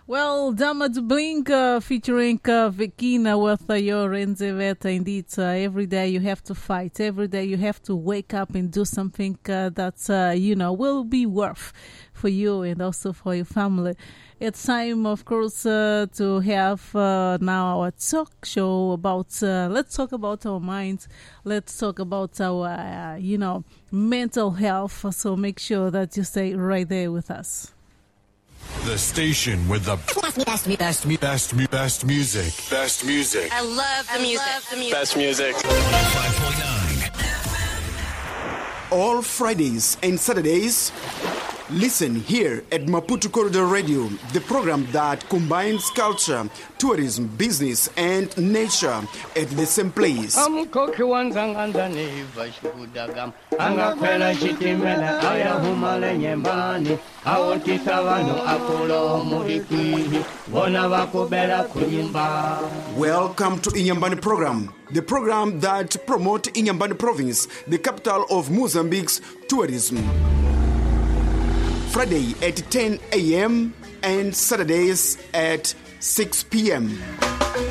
Well, Dama de Blink featuring Vikina with your Renzeveta. Indeed, every day you have to fight. Every day you have to wake up and do something that, will be worth for you and also for your family. It's time, of course, to have now our talk show about, let's talk about our minds. Let's talk about our, mental health. So make sure that you stay right there with us. The station with the best music. Best music. I love the music. Best music. 105.9. All Fridays and Saturdays, listen here at Maputo Corridor Radio, the program that combines culture, tourism, business, and nature at the same place. Welcome to Inyambani program, the program that promotes Inyambani province, the capital of Mozambique's tourism. Friday at 10 a.m. and Saturdays at 6 p.m.